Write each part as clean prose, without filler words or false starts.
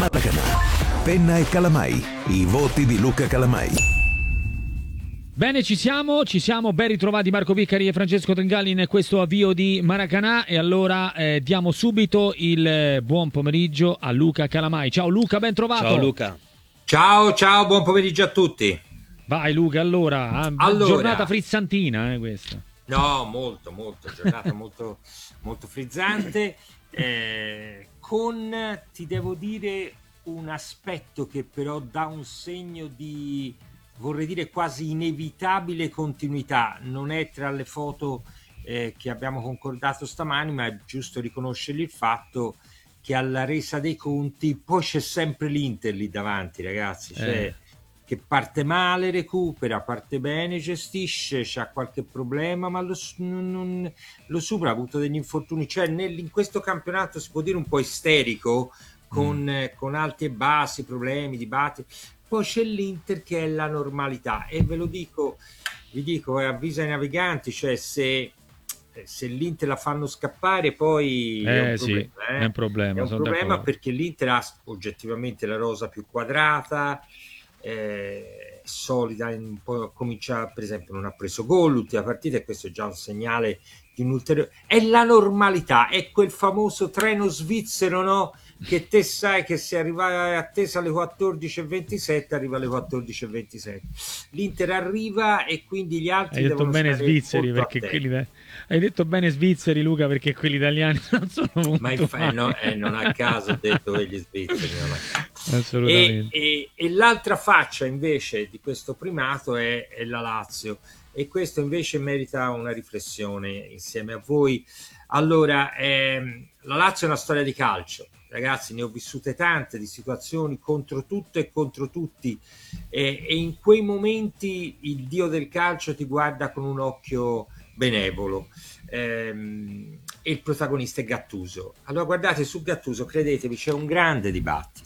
Maracanã. Penna e Calamai, i voti di Luca Calamai. Bene, ci siamo, ben ritrovati Marco Piccari e Francesco Tengalli in questo avvio di Maracanã, e allora diamo subito il buon pomeriggio a Luca Calamai. Ciao Luca, ben trovato. Ciao Luca. Ciao, buon pomeriggio a tutti. Vai Luca, allora giornata frizzantina questa. No, molto, giornata molto frizzante, con, ti devo dire, un aspetto che però dà un segno di, vorrei dire, quasi inevitabile continuità. Non è tra le foto che abbiamo concordato stamani, ma è giusto riconoscergli il fatto che alla resa dei conti poi c'è sempre l'Inter lì davanti, ragazzi, cioè che parte male, recupera, parte bene, gestisce, c'ha qualche problema, ma lo supera, ha avuto degli infortuni, cioè in questo campionato si può dire un po' isterico, con alti e bassi, problemi, dibattiti. Poi c'è l'Inter che è la normalità, e vi dico, avvisa i naviganti, cioè se l'Inter la fanno scappare poi è un problema perché l'Inter ha oggettivamente la rosa più quadrata, solida, un po', comincia, per esempio non ha preso gol l'ultima partita, e questo è già un segnale di un ulteriore, è la normalità, è quel famoso treno svizzero, no? Che te sai che se arriva attesa alle 14:27 arriva alle 14:27, l'Inter arriva e quindi gli altri hai detto bene svizzeri, perché hai detto bene svizzeri, Luca, perché quelli italiani non sono puntuali. Non a caso ho detto che gli svizzeri non a caso. Assolutamente. E l'altra faccia invece di questo primato è la Lazio, e questo invece merita una riflessione insieme a voi. Allora, la Lazio è una storia di calcio, ragazzi, ne ho vissute tante di situazioni contro tutto e contro tutti, e in quei momenti il dio del calcio ti guarda con un occhio benevolo, e il protagonista è Gattuso. Allora guardate, su Gattuso, credetemi, c'è un grande dibattito,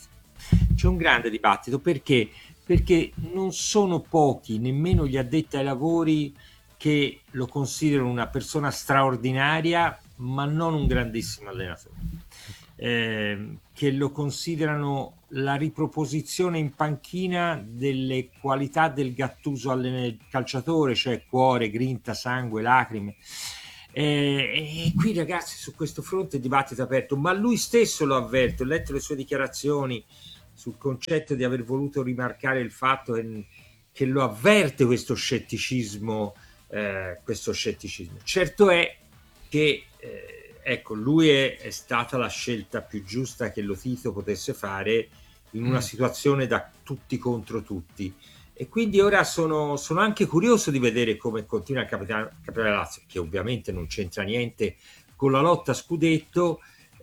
perché non sono pochi, nemmeno gli addetti ai lavori, che lo considerano una persona straordinaria ma non un grandissimo allenatore, che lo considerano la riproposizione in panchina delle qualità del Gattuso calciatore, cioè cuore, grinta, sangue, lacrime, e qui, ragazzi, su questo fronte il dibattito è aperto, ma lui stesso lo avverte. Ho letto le sue dichiarazioni sul concetto di aver voluto rimarcare il fatto che lo avverte questo scetticismo. Certo è che lui è stata la scelta più giusta che lo Tito potesse fare in una situazione da tutti contro tutti, e quindi ora sono anche curioso di vedere come continua il capitano Lazio, che ovviamente non c'entra niente con la lotta a scudetto.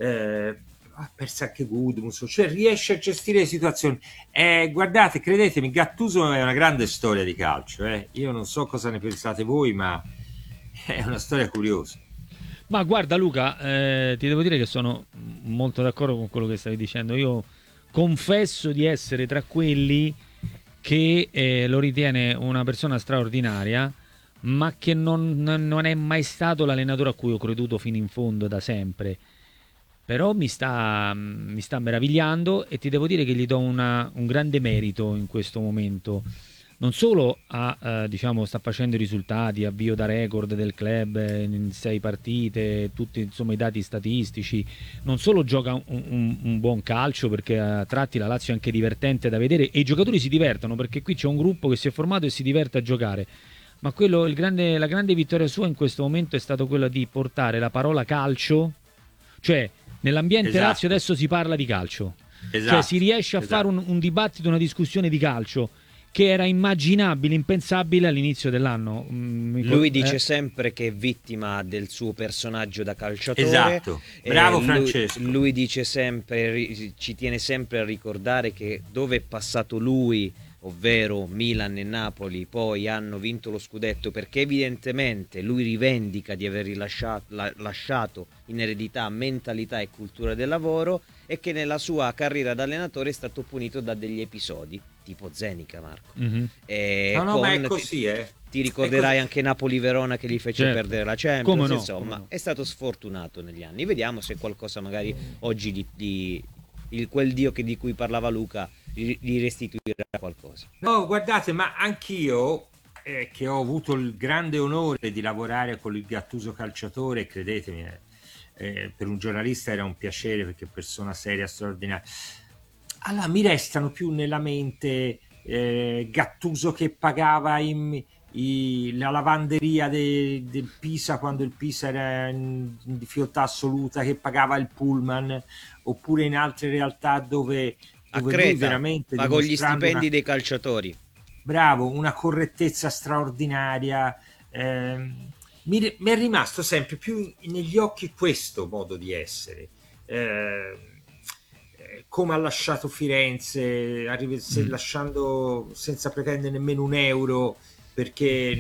Ha perso anche Gudmundsson, cioè riesce a gestire le situazioni. Guardate, credetemi, Gattuso è una grande storia di calcio, io non so cosa ne pensate voi, ma è una storia curiosa. Ma guarda Luca, ti devo dire che sono molto d'accordo con quello che stavi dicendo. Io confesso di essere tra quelli che lo ritiene una persona straordinaria, ma che non è mai stato l'allenatore a cui ho creduto fino in fondo da sempre. Però mi sta meravigliando, e ti devo dire che gli do un grande merito in questo momento. Non solo sta facendo i risultati, avvio da record del club in 6 partite, tutti insomma i dati statistici, non solo gioca un buon calcio, perché a tratti la Lazio è anche divertente da vedere e i giocatori si divertono, perché qui c'è un gruppo che si è formato e si diverte a giocare. Ma la grande vittoria sua in questo momento è stato quella di portare la parola calcio, cioè nell'ambiente Lazio adesso si parla di calcio, cioè si riesce a fare un dibattito, una discussione di calcio che era immaginabile, impensabile all'inizio dell'anno. Lui dice sempre che è vittima del suo personaggio da calciatore. Esatto, bravo Francesco. Lui dice sempre, ci tiene sempre a ricordare che dove è passato lui, ovvero Milan e Napoli, poi hanno vinto lo scudetto, perché evidentemente lui rivendica di aver lasciato in eredità mentalità e cultura del lavoro, e che nella sua carriera da allenatore è stato punito da degli episodi tipo Zenica, Marco. Ma è così, ti ricorderai anche Napoli-Verona, che gli fece perdere la Champions. No, insomma, è stato sfortunato negli anni. Vediamo se qualcosa magari oggi quel Dio di cui parlava Luca gli restituirà qualcosa. No, guardate, ma anch'io, che ho avuto il grande onore di lavorare con il Gattuso calciatore, credetemi, per un giornalista era un piacere, perché persona seria, straordinaria. Allora, mi restano più nella mente Gattuso che pagava la lavanderia del Pisa quando il Pisa era in difficoltà assoluta, che pagava il pullman, oppure in altre realtà dove A lui Creta veramente pagò gli dimostrando stipendi dei calciatori. bravo, una correttezza straordinaria. Mi è rimasto sempre più negli occhi questo modo di essere. Come ha lasciato Firenze, lasciando senza pretendere nemmeno un euro, perché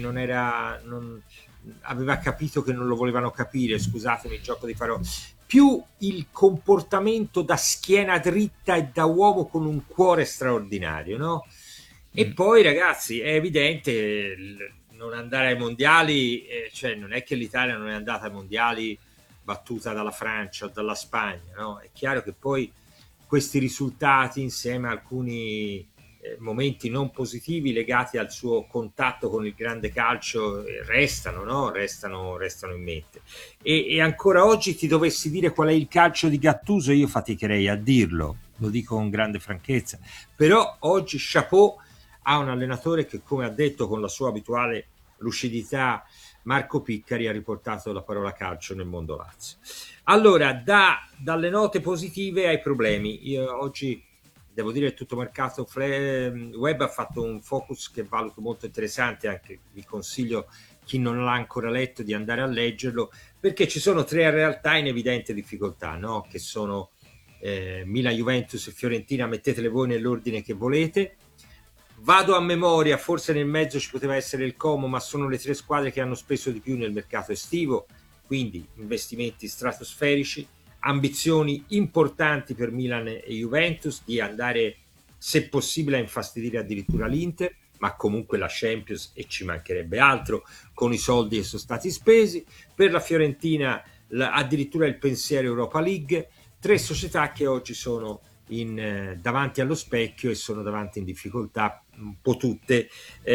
aveva capito che non lo volevano capire, scusatemi il gioco di parole, più il comportamento da schiena dritta e da uomo con un cuore straordinario, no? E poi, ragazzi, è evidente non andare ai mondiali, cioè non è che l'Italia non è andata ai mondiali battuta dalla Francia o dalla Spagna, no? È chiaro che poi questi risultati, insieme a alcuni momenti non positivi legati al suo contatto con il grande calcio, restano, no? Restano in mente. E ancora oggi ti dovessi dire qual è il calcio di Gattuso, io faticherei a dirlo, lo dico con grande franchezza, però oggi chapeau a un allenatore che, come ha detto con la sua abituale lucidità Marco Piccari, ha riportato la parola calcio nel mondo Lazio. Allora, dalle note positive ai problemi, io oggi devo dire che tutto mercato web ha fatto un focus che valuto molto interessante, anche vi consiglio, chi non l'ha ancora letto, di andare a leggerlo, perché ci sono tre realtà in evidente difficoltà, no? Che sono Milan, Juventus e Fiorentina, mettetele voi nell'ordine che volete. Vado a memoria, forse nel mezzo ci poteva essere il Como, ma sono le tre squadre che hanno speso di più nel mercato estivo, quindi investimenti stratosferici, ambizioni importanti per Milan e Juventus di andare, se possibile, a infastidire addirittura l'Inter, ma comunque la Champions, e ci mancherebbe altro, con i soldi che sono stati spesi. Per la Fiorentina addirittura il pensiero Europa League, tre società che oggi sono davanti allo specchio e sono davanti in difficoltà un po' tutte,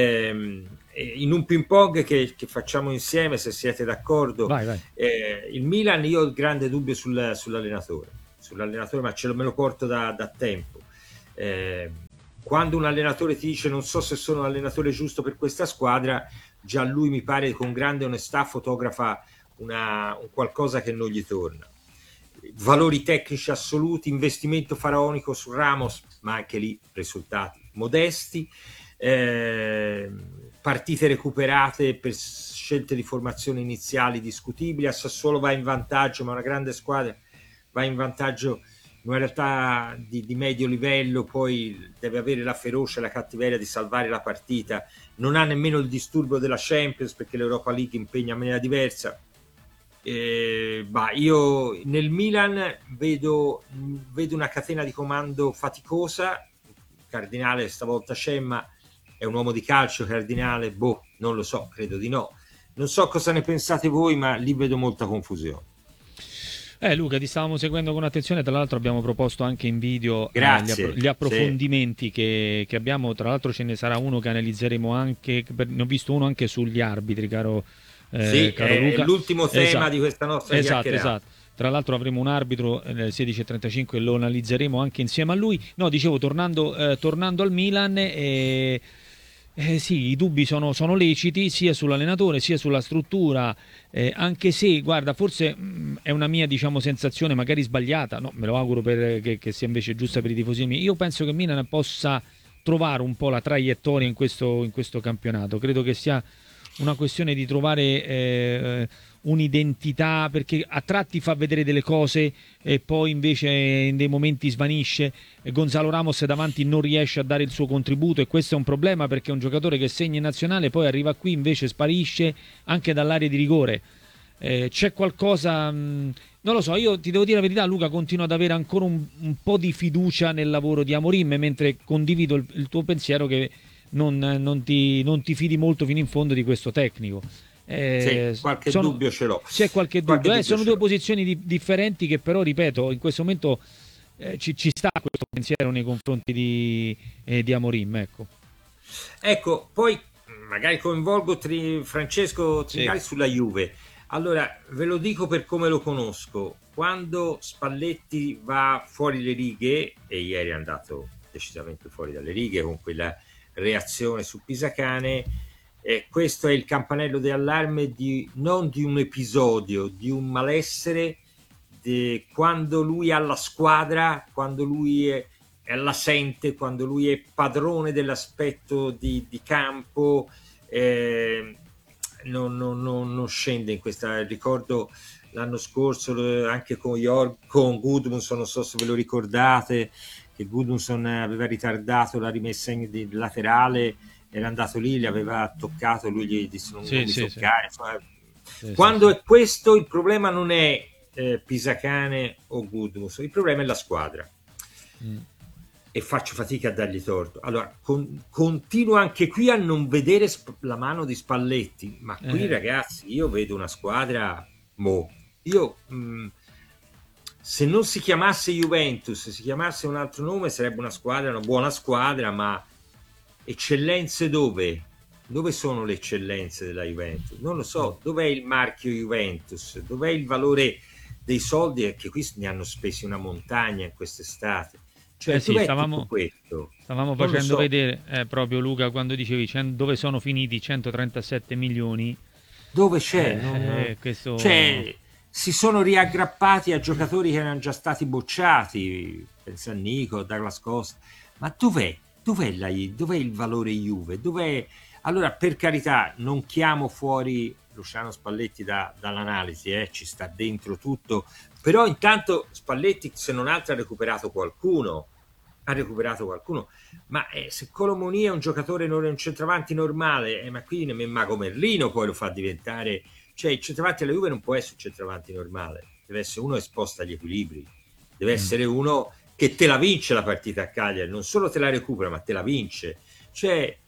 in un ping pong che facciamo insieme, se siete d'accordo. Vai. Il Milan, io ho il grande dubbio sull'allenatore, ma me lo porto da tempo. Quando un allenatore ti dice non so se sono l'allenatore giusto per questa squadra, già lui, mi pare, con grande onestà fotografa un qualcosa che non gli torna. Valori tecnici assoluti, investimento faraonico su Ramos, ma anche lì risultati modesti, partite recuperate per scelte di formazione iniziali discutibili. A Sassuolo va in vantaggio, ma una grande squadra va in vantaggio in una realtà di medio livello, poi deve avere la ferocia e la cattiveria di salvare la partita, non ha nemmeno il disturbo della Champions, perché l'Europa League impegna in maniera diversa. Io nel Milan vedo una catena di comando faticosa. Cardinale stavolta c'è, ma è un uomo di calcio, Cardinale? Non lo so, credo di no. Non so cosa ne pensate voi, ma lì vedo molta confusione. Luca, ti stavamo seguendo con attenzione, tra l'altro abbiamo proposto anche in video gli approfondimenti che abbiamo, tra l'altro ce ne sarà uno che analizzeremo anche, ne ho visto uno anche sugli arbitri, caro Luca. L'ultimo tema di questa nostra chiacchierata. Esatto. Tra l'altro avremo un arbitro nel 16:35 e lo analizzeremo anche insieme a lui. No, dicevo, tornando al Milan, sì, i dubbi sono leciti sia sull'allenatore sia sulla struttura, anche se, guarda, forse è una mia, diciamo, sensazione magari sbagliata, no, me lo auguro che sia invece giusta per i tifosi miei. Io penso che Milan possa trovare un po' la traiettoria in questo campionato. Credo che sia una questione di trovare un'identità, perché a tratti fa vedere delle cose e poi invece in dei momenti svanisce. Gonzalo Ramos davanti non riesce a dare il suo contributo, e questo è un problema, perché è un giocatore che segna in nazionale, poi arriva qui invece sparisce anche dall'area di rigore. C'è qualcosa, non lo so, io ti devo dire la verità, Luca, continuo ad avere ancora un po' di fiducia nel lavoro di Amorim, mentre condivido il tuo pensiero che non ti fidi molto fino in fondo di questo tecnico. Qualche dubbio ce l'ho. C'è qualche dubbio. Sono due posizioni differenti che però, ripeto, in questo momento ci sta questo pensiero nei confronti di Amorim, ecco. Ecco, poi magari coinvolgo Francesco Tringali sulla Juve. Allora, ve lo dico per come lo conosco. Quando Spalletti va fuori le righe, e ieri è andato decisamente fuori dalle righe con quella reazione su Pisacane, questo è il campanello di allarme non di un episodio, di un malessere quando lui ha la squadra, quando lui la sente, quando lui è padrone dell'aspetto di campo, non scende in questa. Ricordo l'anno scorso anche con Gudmundsson, non so se ve lo ricordate, che Gudmundsson aveva ritardato la rimessa in laterale, era andato lì, gli aveva toccato, lui gli disse non mi toccare. Quando è questo, il problema non è Pisacane o Gudmundsson, il problema è la squadra. E faccio fatica a dargli torto. Allora, continuo anche qui a non vedere la mano di Spalletti, ma qui ragazzi, io vedo una squadra se non si chiamasse Juventus, si chiamasse un altro nome, sarebbe una buona squadra, ma eccellenze dove? Dove sono le eccellenze della Juventus? Non lo so. Dov'è il marchio Juventus? Dov'è il valore dei soldi? È che qui ne hanno spesi una montagna in quest'estate. Cioè, stavamo facendo vedere proprio, Luca, quando dicevi dove sono finiti 137 milioni. Dove c'è? Questo... Cioè, si sono riaggrappati a giocatori che erano già stati bocciati, pensa a Nico, Douglas Costa. Ma dov'è il valore Juve? Allora, per carità, non chiamo fuori Luciano Spalletti dall'analisi, ci sta dentro tutto, però intanto Spalletti, se non altro, ha recuperato qualcuno, ma se Colomoni è un giocatore, un centravanti normale, ma qui Mago Merlino poi lo fa diventare, cioè il centravanti alla Juve non può essere un centravanti normale, deve essere uno esposto agli equilibri, deve essere uno che te la vince la partita a Cagliari, non solo te la recupera, ma te la vince. Cioè,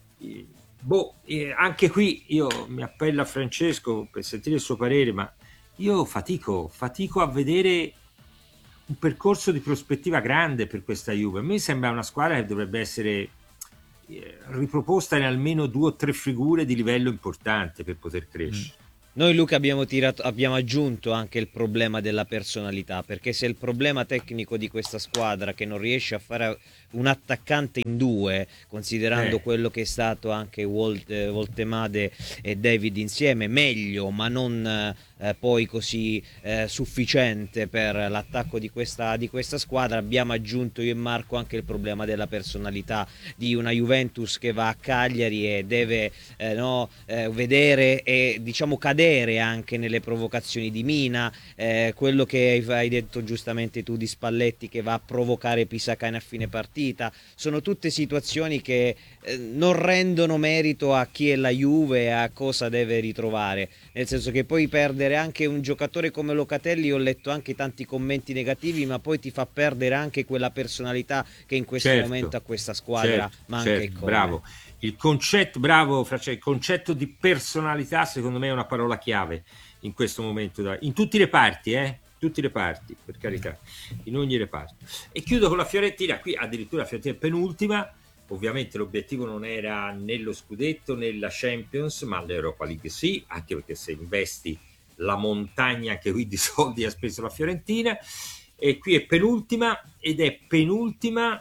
anche qui io mi appello a Francesco per sentire il suo parere, ma io fatico a vedere un percorso di prospettiva grande per questa Juve. A me sembra una squadra che dovrebbe essere riproposta in almeno 2 o 3 figure di livello importante per poter crescere. Noi, Luca, abbiamo aggiunto anche il problema della personalità, perché se il problema tecnico di questa squadra, che non riesce a fare un attaccante in 2, considerando quello che è stato anche Woltemade e David insieme, meglio, ma non poi così sufficiente per l'attacco di questa squadra, abbiamo aggiunto io e Marco anche il problema della personalità di una Juventus che va a Cagliari e deve vedere e diciamo cadere anche nelle provocazioni di Mina, quello che hai detto giustamente tu di Spalletti, che va a provocare Pisacane a fine partita. Sono tutte situazioni che non rendono merito a chi è la Juve e a cosa deve ritrovare, nel senso che poi perdere anche un giocatore come Locatelli, ho letto anche tanti commenti negativi, ma poi ti fa perdere anche quella personalità che in questo momento a questa squadra manca. Bravo. Il concetto di personalità secondo me è una parola chiave in questo momento, in tutti i reparti, per carità, in ogni reparto. E chiudo con la Fiorentina, qui addirittura la Fiorentina è penultima, ovviamente l'obiettivo non era né lo scudetto né la Champions, ma l'Europa League sì, anche perché se investi la montagna anche qui di soldi ha speso la Fiorentina, e qui è penultima, ed è penultima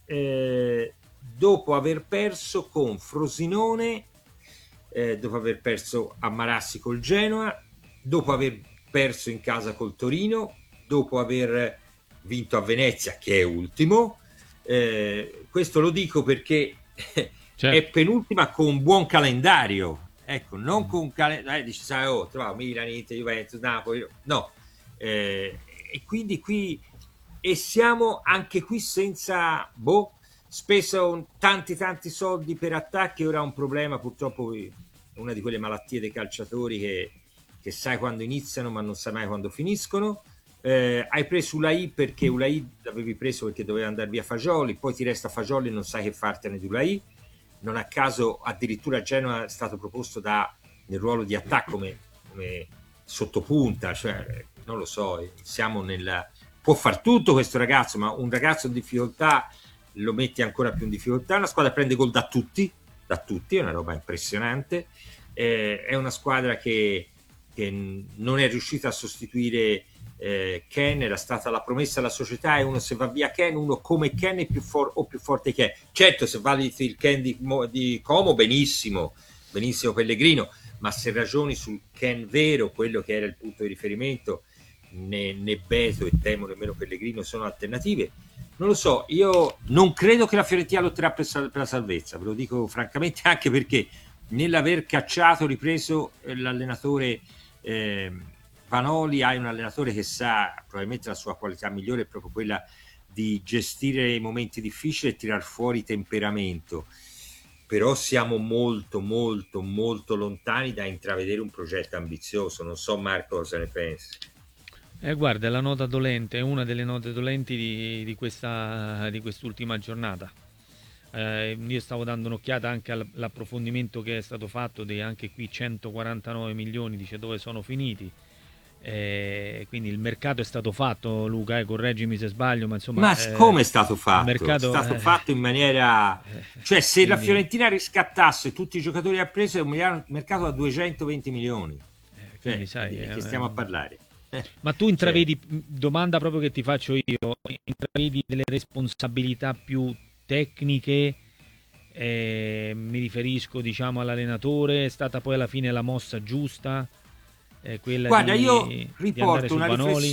dopo aver perso con Frosinone, dopo aver perso a Marassi col Genoa, dopo aver perso in casa col Torino, dopo aver vinto a Venezia, che è ultimo. Questo lo dico perché è penultima con un buon calendario, ecco, non con un calendario dici trovo Milan, Inter, Juventus, Napoli, no, e quindi qui siamo anche qui senza speso tanti soldi per attacchi. Ora è un problema, purtroppo è una di quelle malattie dei calciatori che sai quando iniziano ma non sai mai quando finiscono. Hai preso Ulai perché Ulai l'avevi preso perché doveva andare via Fagioli, poi ti resta Fagioli e non sai che fartene di Ulai. Non a caso addirittura Genoa è stato proposto nel ruolo di attacco come sottopunta, cioè non lo so, siamo può far tutto questo ragazzo, ma un ragazzo in difficoltà lo metti ancora più in difficoltà. Una squadra prende gol da tutti, è una roba impressionante. È una squadra che non è riuscita a sostituire Ken, era stata la promessa alla società, e uno, se va via Ken, uno come Ken è più forte che Ken. Certo, se vali il Ken di Como, benissimo Pellegrino, ma se ragioni sul Ken vero, quello che era il punto di riferimento, né Beto e temo nemmeno Pellegrino sono alternative. Non lo so, io non credo che la Fiorentina lotterà per la salvezza, ve lo dico francamente, anche perché nell'aver cacciato, ripreso l'allenatore Vanoli, hai un allenatore che sa, probabilmente la sua qualità migliore è proprio quella di gestire i momenti difficili e tirar fuori temperamento, però siamo molto molto molto lontani da intravedere un progetto ambizioso. Non so Marco cosa ne pensi. Guarda, è la nota dolente, è una delle note dolenti di quest'ultima giornata. Io stavo dando un'occhiata anche all'approfondimento che è stato fatto di anche qui 149 milioni, dice dove sono finiti. Quindi il mercato è stato fatto, Luca, correggimi se sbaglio, ma insomma... Ma come è stato fatto? mercato, è stato fatto in maniera... cioè se quindi, la Fiorentina riscattasse tutti i giocatori che ha preso, è un mercato da 220 milioni. quindi, sai, che stiamo a parlare. Ma tu intravedi, domanda proprio che ti faccio io, intravedi delle responsabilità più tecniche? Mi riferisco, diciamo, all'allenatore. È stata poi alla fine la mossa giusta? Quella Guarda, io di riporto una Vanoli?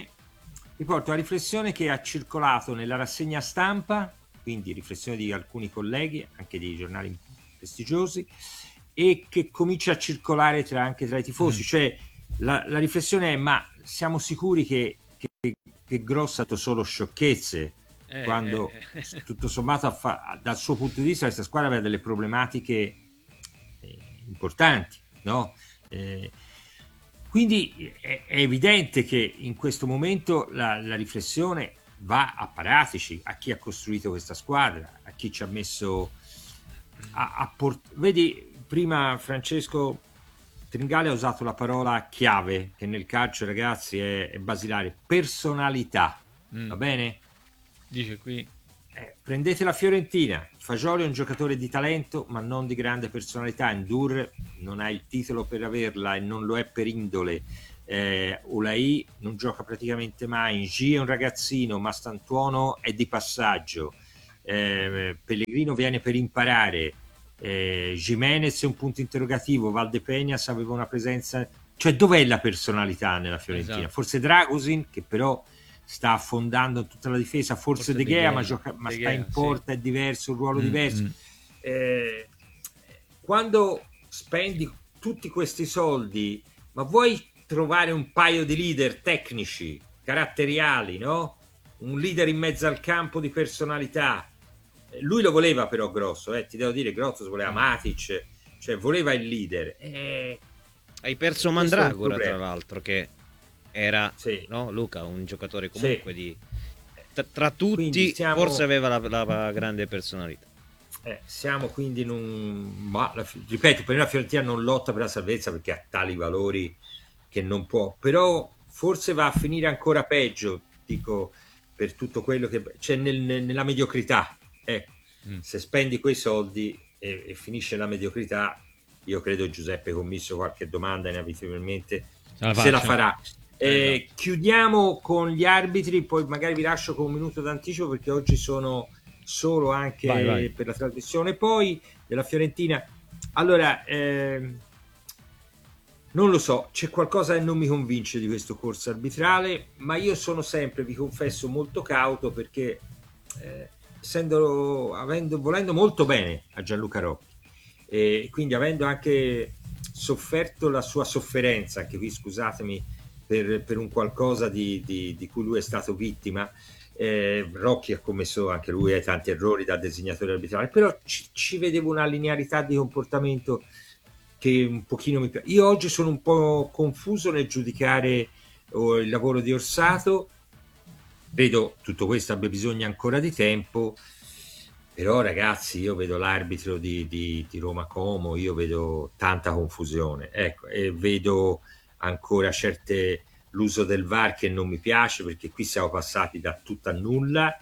riflessione che ha circolato nella rassegna stampa, quindi riflessione di alcuni colleghi, anche di giornali prestigiosi, e che comincia a circolare anche tra i tifosi. Cioè la riflessione è: ma siamo sicuri che Gross ha fatto solo sciocchezze, quando tutto sommato dal suo punto di vista questa squadra aveva delle problematiche importanti, no? Quindi è evidente che in questo momento la riflessione va a Paratici, a chi ha costruito questa squadra, a chi ci ha messo vedi, prima Francesco Tringale ha usato la parola chiave, che nel calcio, ragazzi, è basilare: personalità. Va bene? Dice qui. Prendete la Fiorentina, Fagioli è un giocatore di talento ma non di grande personalità. Ndur non ha il titolo per averla e non lo è per indole. Ulai non gioca praticamente mai. Ngi è un ragazzino, Mastantuono è di passaggio. Pellegrino viene per imparare. Jimenez è un punto interrogativo. Valdepeñas aveva una presenza, cioè dov'è la personalità nella Fiorentina? Esatto. Forse Dragusin, che però sta affondando tutta la difesa, forse De Gea, ma sta in porta, sì. È diverso, un ruolo diverso. Quando spendi tutti questi soldi, ma vuoi trovare un paio di leader tecnici, caratteriali, no? Un leader in mezzo al campo di personalità. Lui lo voleva però Grosso, ti devo dire, Grosso voleva Matic, cioè voleva il leader. Hai perso Mandragora, tra l'altro, che era, sì, no, Luca, un giocatore comunque sì, di tra tutti forse aveva la grande personalità. Siamo quindi in un... ripeto, per me la Fiorentina non lotta per la salvezza perché ha tali valori che non può, però forse va a finire ancora peggio, dico, per tutto quello che c'è nella mediocrità. Se spendi quei soldi e finisce la mediocrità, io credo Giuseppe Commisso qualche domanda inevitabilmente se la farà. Chiudiamo con gli arbitri, poi magari vi lascio con un minuto d'anticipo perché oggi sono solo anche vai. Per la trasmissione poi della Fiorentina. Allora, non lo so, c'è qualcosa che non mi convince di questo corso arbitrale, ma io sono sempre, vi confesso, molto cauto perché volendo molto bene a Gianluca Rocchi e quindi avendo anche sofferto la sua sofferenza, anche qui scusatemi, per un qualcosa di cui lui è stato vittima. Rocchi ha commesso anche lui tanti errori da designatore arbitrale, però ci vedevo una linearità di comportamento che un pochino mi piace. Io oggi sono un po' confuso nel giudicare il lavoro di Orsato, vedo tutto questo abbia bisogno ancora di tempo, però ragazzi io vedo l'arbitro di Roma Como, io vedo tanta confusione, ecco, e vedo ancora certe l'uso del VAR che non mi piace, perché qui siamo passati da tutto a nulla.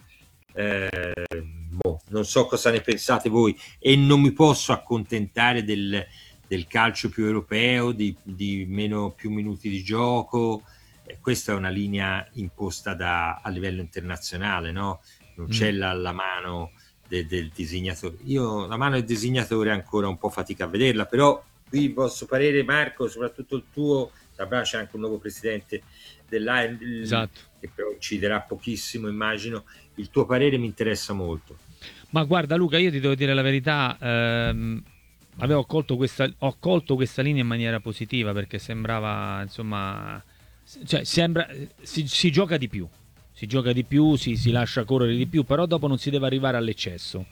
Non so cosa ne pensate voi, e non mi posso accontentare del calcio più europeo, di più minuti di gioco. Questa è una linea imposta a livello internazionale, no? Non c'è la mano del disegnatore. Io la mano del disegnatore ancora un po' fatica a vederla, però qui il vostro parere, Marco, soprattutto il tuo. C'è anche un nuovo presidente esatto, che però inciderà pochissimo, immagino. Il tuo parere mi interessa molto. Ma guarda Luca, io ti devo dire la verità, ho colto questa linea in maniera positiva, perché sembrava, insomma, cioè si gioca di più, si lascia correre di più, però dopo non si deve arrivare all'eccesso.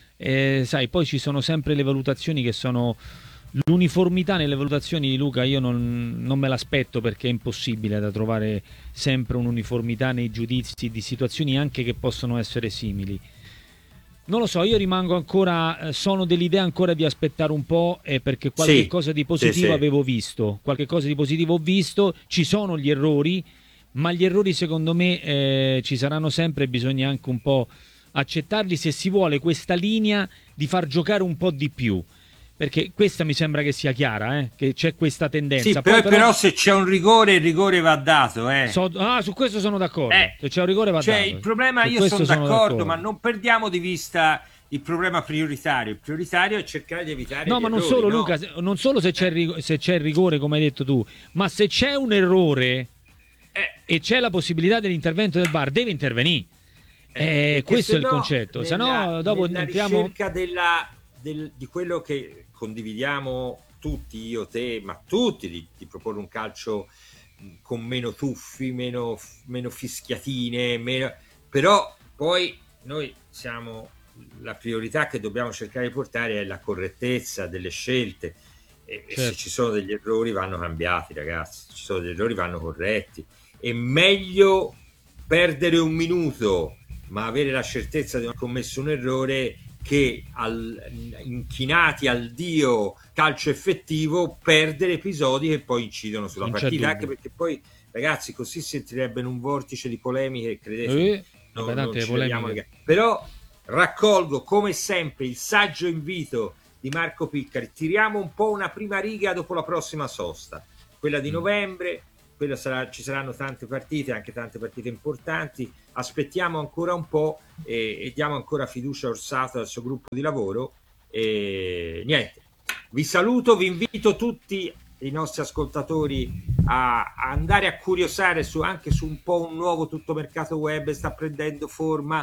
Sai, poi ci sono sempre le valutazioni che sono l'uniformità nelle valutazioni di Luca. Io non me l'aspetto, perché è impossibile da trovare sempre un'uniformità nei giudizi di situazioni anche che possono essere simili. Non lo so, io rimango ancora, sono dell'idea ancora di aspettare un po', perché qualche cosa di positivo avevo visto, qualche cosa di positivo ho visto, ci sono gli errori, ma gli errori secondo me ci saranno sempre, e bisogna anche un po' accettarli se si vuole questa linea di far giocare un po' di più, perché questa mi sembra che sia chiara, che c'è questa tendenza. Sì, però se c'è un rigore, il rigore va dato. Su questo sono d'accordo. Se c'è un rigore va dato. Il problema, io sono d'accordo, ma non perdiamo di vista il problema prioritario. Il prioritario è cercare di evitare ma non errori, solo, no? Luca, non solo se c'è il rigore, come hai detto tu, ma se c'è un errore e c'è la possibilità dell'intervento del VAR, deve intervenire. Questo è il concetto. Se no, dopo entriamo ricerca di quello che condividiamo tutti, io, te, ma tutti, di proporre un calcio con meno tuffi, meno fischiatine, però poi noi siamo, la priorità che dobbiamo cercare di portare è la correttezza delle scelte, e se ci sono degli errori vanno cambiati, ragazzi, se ci sono degli errori vanno corretti. È meglio perdere un minuto ma avere la certezza di non aver commesso un errore, che inchinati al dio calcio effettivo perdere episodi che poi incidono sulla partita, anche perché poi, ragazzi, così si entrerebbe in un vortice di polemiche, credete, non ci vediamo. Però raccolgo come sempre il saggio invito di Marco Piccari: tiriamo un po' una prima riga dopo la prossima sosta, quella di novembre. Ci saranno tante partite, anche tante partite importanti. Aspettiamo ancora un po' e diamo ancora fiducia a Orsato e al suo gruppo di lavoro. E niente, vi saluto, vi invito tutti i nostri ascoltatori a andare a curiosare anche su un po' un nuovo tuttomercato web, sta prendendo forma.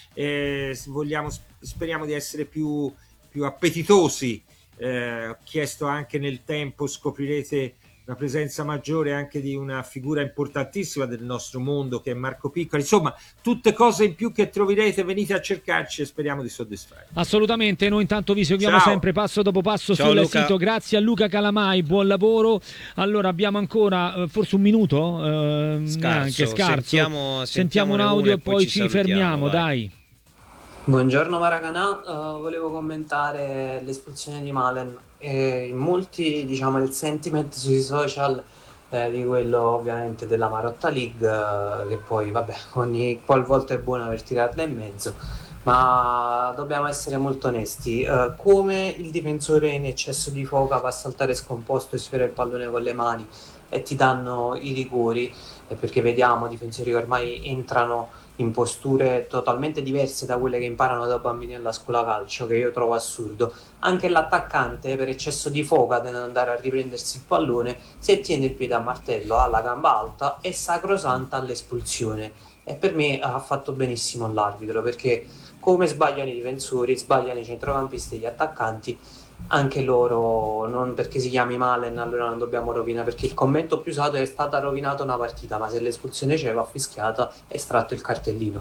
Speriamo di essere più appetitosi. Ho chiesto anche nel tempo, scoprirete una presenza maggiore anche di una figura importantissima del nostro mondo, che è Marco Piccoli. Insomma, tutte cose in più che troverete, venite a cercarci e speriamo di soddisfare. Assolutamente, noi intanto vi seguiamo sempre passo dopo passo sul sito. Grazie a Luca Calamai, buon lavoro. Allora abbiamo ancora forse un minuto, anche scarso. Sentiamo un audio e poi ci fermiamo, dai. Buongiorno Maracanã, volevo commentare l'espulsione di Malen. In molti, diciamo, il sentiment sui social di quello ovviamente della Marotta League, che poi vabbè, ogni qualvolta è buono per tirarla in mezzo, ma dobbiamo essere molto onesti. Come il difensore in eccesso di foca va a saltare scomposto e sfera il pallone con le mani e ti danno i rigori, perché vediamo difensori che ormai entrano in posture totalmente diverse da quelle che imparano da bambini alla scuola calcio, che io trovo assurdo. Anche l'attaccante, per eccesso di foga nell'andare a riprendersi il pallone, se tiene il piede a martello, ha la gamba alta, è sacrosanta all'espulsione. E per me ha fatto benissimo l'arbitro, perché come sbagliano i difensori, sbagliano i centrocampisti e gli attaccanti, anche loro, non perché si chiami Malen allora non dobbiamo rovinare, perché il commento più usato è stata rovinata una partita, ma se l'espulsione c'è va fischiata e estratto il cartellino.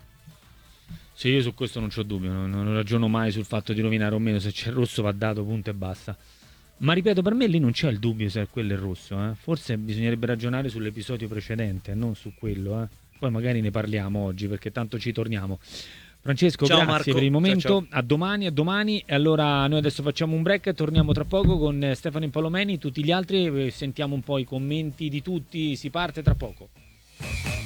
Sì, io su questo non c'ho dubbio, non ragiono mai sul fatto di rovinare o meno, se c'è il rosso va dato, punto e basta. Ma ripeto, per me lì non c'è il dubbio se quello è il rosso, forse bisognerebbe ragionare sull'episodio precedente, non su quello, poi magari ne parliamo oggi perché tanto ci torniamo. Francesco, Ciao, grazie Marco. per il momento. Ciao, ciao. A domani, a domani. E allora noi adesso facciamo un break e torniamo tra poco con Stefano Impalomeni, tutti gli altri, sentiamo un po' i commenti di tutti, si parte tra poco.